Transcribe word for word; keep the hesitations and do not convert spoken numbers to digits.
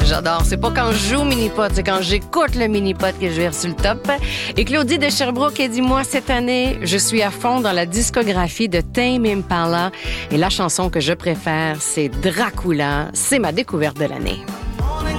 J'adore. C'est pas quand je joue au mini-pot, c'est quand j'écoute le mini-pot que je vais sur le top. Et Claudie de Sherbrooke a dit, moi, cette année, je suis à fond dans la discographie de Tame Impala. Et la chanson que je préfère, c'est Dracula. C'est ma découverte de l'année.